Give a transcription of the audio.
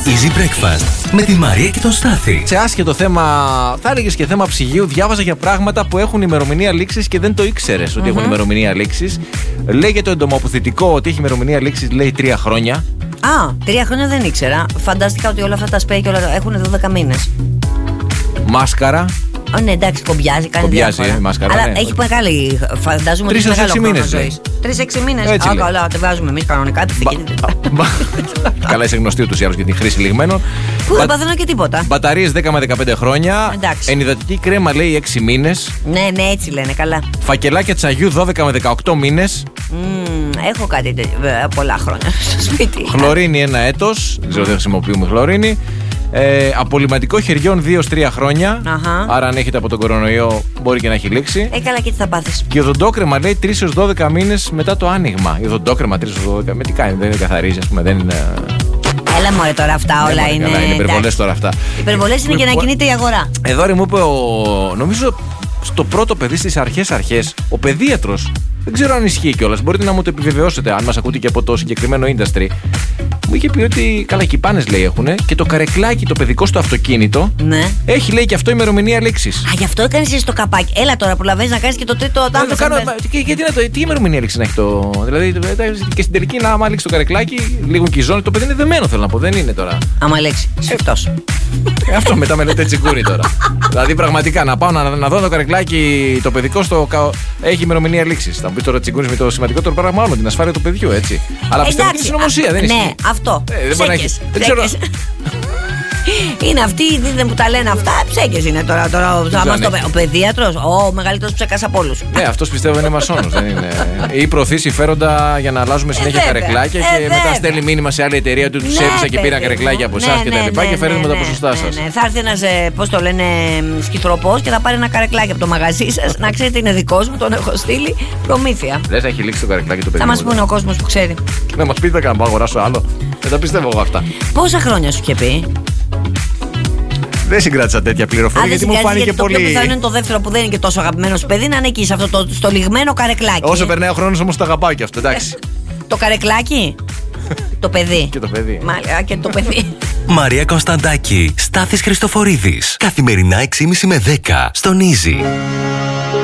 Easy Breakfast με τη Μαρία και τον Στάθη. Σε άσχετο θέμα, θα έλεγες και θέμα ψυγείου, διάβαζα για πράγματα που έχουν ημερομηνία λήξης και δεν το ήξερες ότι έχουν ημερομηνία λήξης. Λέγεται το εντομοποθητικό ότι έχει ημερομηνία λήξης, λέει 3 χρόνια. Α, 3 χρόνια δεν ήξερα. Φαντάστηκα ότι όλα αυτά τα σπέι και όλα έχουν 12 μήνες. Μάσκαρα. Ναι, εντάξει, κομπιάζει, κάνει διάφορα. Η μάσκαρα. Αλλά ναι. έχει μεγάλη. Φαντάζομαι ότι έχει μεγάλο χρόνο ζωής. 3-6 μήνες. Α, καλά, τη βάζουμε εμείς κανονικά. Καλά, είσαι γνωστή ούτως ή άλλως για την χρήση λιγμένων. Πού δεν παθαίνω και τίποτα. Μπαταρίες 10 με 15 χρόνια. Εντάξει. Ενυδατική κρέμα λέει 6 μήνες. Ναι, έτσι λένε, καλά. Φακελάκια τσαγιού 12 με 18 μήνες. Έχω κάτι πολλά χρόνια στο σπίτι. Χλωρίνη 1 έτος. Δεν ξέρω, δεν χρησιμοποιούμε χλωρίνη. Απολυματικό χεριών 2-3 χρόνια. Άρα, αν έχετε από τον κορονοϊό, μπορεί και να έχει λήξει. Καλά, και τι θα πάθεις. Και οδοντόκρεμα λέει 3-12 μήνες μετά το άνοιγμα. Η οδοντόκρεμα 3-12 με τι κάνει, δεν καθαρίζει, ας πούμε, δεν είναι. Έλα μωρέ τώρα αυτά όλα είναι. Είναι υπερβολές τώρα αυτά. Υπερβολές είναι για να κινείται η αγορά. Εδώ ρε μου είπε νομίζω στο πρώτο παιδί στις αρχές, ο παιδίατρος. Δεν ξέρω αν ισχύει κιόλας. Μπορείτε να μου το επιβεβαιώσετε, αν μας ακούτε και από το συγκεκριμένο industry. Μου είχε πει ότι καλά, και οι πάνες λέει έχουνε και το καρεκλάκι το παιδικό στο αυτοκίνητο. Ναι. Έχει λέει και αυτό ημερομηνία λήξης. Α, γι' αυτό έκανες εσύ το καπάκι. Έλα τώρα, προλαβαίνεις να κάνεις και το τρίτο. Γιατί τι ημερομηνία λήξη να έχει το. Δηλαδή και στην τελική, να άμα λήξει το καρεκλάκι, λίγο και η ζώνη, το παιδί είναι δεμένο, θέλω να πω. Δεν είναι τώρα. Άμα λήξει. Σφιχτός. Αυτό μετά με λέτε τσιγκούρι τώρα. Δηλαδή πραγματικά να πάω να δω το καρεκλάκι το παιδικό έχει ημερομηνία λήξης. Θα μου πει τώρα τσιγκούρι με το σημαντικότερο πράγμα, μόνο την ασφάλεια του παιδιού, έτσι. Αλλά πιστεύω ότι είναι συνωμοσία, δεν είναι. Ναι, αυτό. Δεν μπορεί να έχει. Δεν ξέρω. Είναι αυτοί οι δίδυμοι που τα λένε αυτά, ψέκες είναι τώρα. Ο παιδίατρος, ο μεγαλύτερος ψέκας από όλους. Ναι, αυτός πιστεύω είναι μασόνος, δεν είναι. Ή προωθεί συμφέροντα για να αλλάζουμε συνέχεια καρεκλάκια και μετά στέλνει μήνυμα σε άλλη εταιρεία ότι τους έπεισα και πήρα καρεκλάκια από εσάς και φέρνουμε τα ποσοστά σας. Θα έρθει ένας, πώς το λένε, σκυθροπός και θα πάρει ένα καρεκλάκι από το μαγαζί σας. Να ξέρετε, είναι δικός μου, τον έχω στείλει προμήθεια. Λες να έχει λήξει το καρεκλάκι το παιδί. Θα μας πούνε ο κόσμος που ξέρει. Να μας πείτε να πάω αγοράσω άλλο. Δεν τα πιστεύω εγώ αυτά. Πόσα χρόνια σου είχε πει? Δεν συγκράτησα τέτοια πληροφορία γιατί μου φάνηκε πολύ. Το πιο πιθανό είναι το δεύτερο που δεν είναι και τόσο αγαπημένο σου παιδί να είναι εκεί, σε αυτό στο λιγμένο καρεκλάκι. Όσο περνάει ο χρόνος όμως το αγαπάω και αυτό, εντάξει. Το καρεκλάκι. Το παιδί. Και το παιδί. Και το παιδί. Μαρία Κωνσταντάκη, Στάθης Χριστοφορίδης. Καθημερινά 6:30 με 10 στον Easy.